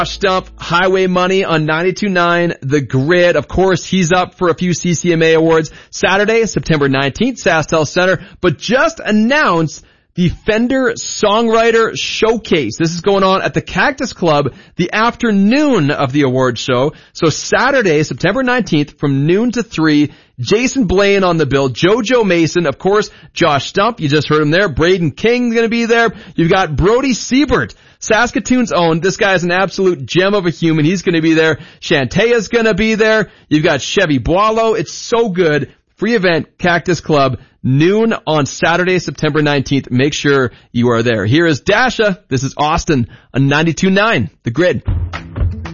Stump, Highway Money on 92.9 The Grid. Of course, he's up for a few CCMA awards. Saturday, September 19th, SaskTel Center, but just announced the Fender Songwriter Showcase. This is going on at the Cactus Club the afternoon of the award show. So Saturday, September 19th from noon to 3, Jason Blaine on the bill, JoJo Mason, of course, Josh Stump, you just heard him there, Braden King's gonna be there. You've got Brody Siebert, Saskatoon's own. This guy's an absolute gem of a human. He's gonna be there. Shantaya's gonna be there. You've got Chevy Boileau. It's so good. Free event, Cactus Club, noon on Saturday, September 19th. Make sure you are there. Here is Dasha. This is Austin on 92.9 The Grid.